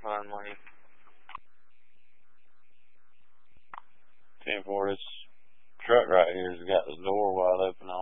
finally. 10-4, this truck right here has got the door wide open